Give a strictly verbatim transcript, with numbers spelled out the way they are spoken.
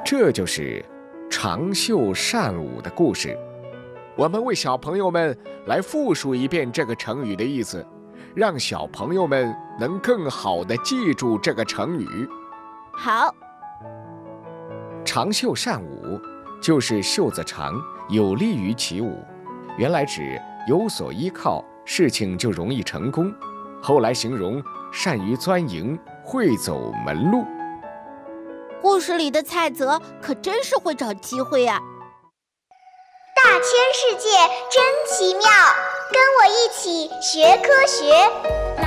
这就是长袖善舞的故事。我们为小朋友们来复述一遍这个成语的意思，让小朋友们能更好地记住这个成语。 好， 长袖善舞就是袖子长，有利于起舞，原来指有所依靠，事情就容易成功。后来形容善于钻营，会走门路。 故事里的蔡泽可真是会找机会呀、啊！ 大千世界真奇妙，跟我一起学科学。